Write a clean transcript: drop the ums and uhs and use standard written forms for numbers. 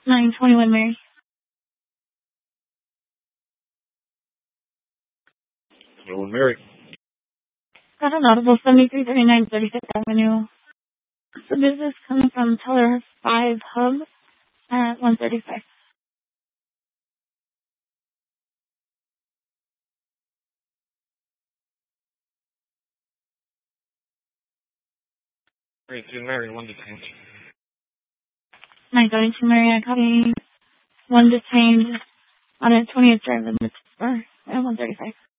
921 Mary. Hello, Mary. Got an audible 7339 36th Avenue. The business coming from Teller 5 Hub at 135. Great, Mary, one detained. 932 Mary, I copy. One detained on a 20th Drive in Pittsburgh at 135.